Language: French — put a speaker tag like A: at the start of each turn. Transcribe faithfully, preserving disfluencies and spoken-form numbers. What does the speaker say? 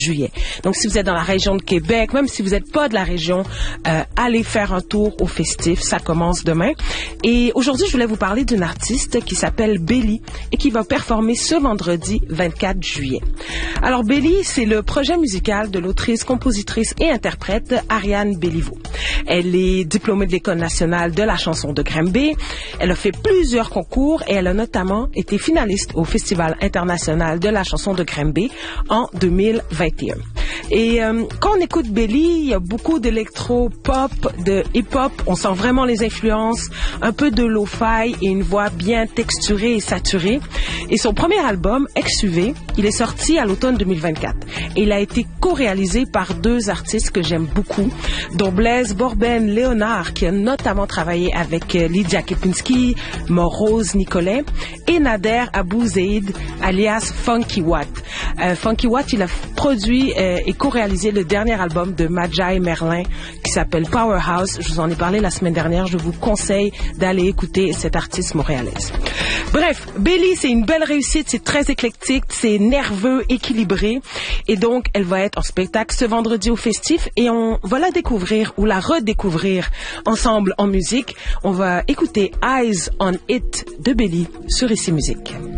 A: juillet. Donc, si vous êtes dans la région de Québec, même si vous n'êtes pas de la région, euh, allez faire un tour au festif. Ça commence demain. Et aujourd'hui, je voulais vous parler d'une artiste qui s'appelle Belly et qui va performer ce vendredi vingt-quatre juillet. Alors, Belly, c'est le projet musical de l'autrice, compositrice et interprète Ariane Béliveau. Elle est diplômée de l'École nationale de la chanson de Granby. Elle a fait plusieurs concours et elle a notamment été finaliste au Festival international de la chanson de Granby en deux mille vingt et un. Et euh, quand on écoute Belly, il y a beaucoup d'électro-pop, de hip-hop. On sent vraiment les influences, un peu de lo-fi et une voix bien texturée et saturée. Et son premier album, X U V, il est sorti à l'automne deux mille vingt-quatre. Et il a été co-réalisé par deux artistes que j'aime beaucoup, dont Blaise Borben-Léonard, qui a notamment travaillé avec Lydia Kepinski, Morose Nicolet, et Nader Abou Zeid, alias Funky Watt. Euh, Funky Watt, il a produit euh, et co-réalisé le dernier album de Majai Merlin qui s'appelle Powerhouse. Je vous en ai parlé la semaine dernière. Je vous conseille d'aller écouter cette artiste montréalaise. Bref, Belly, c'est une belle réussite. C'est très éclectique, c'est nerveux, équilibré. Et donc, elle va être en spectacle ce vendredi au Festif et on va la découvrir ou la redécouvrir ensemble en musique. On va écouter Eyes on It de Belly sur Ici Musique.